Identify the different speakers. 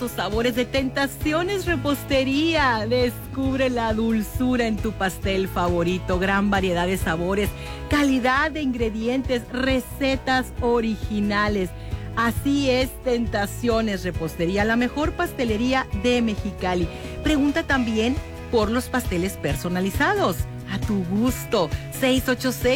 Speaker 1: Sabores de Tentaciones Repostería. Descubre la dulzura en tu pastel favorito. Gran variedad de sabores, calidad de ingredientes, recetas originales. Así es, Tentaciones Repostería, la mejor pastelería de Mexicali. Pregunta también por los pasteles personalizados. A tu gusto. 686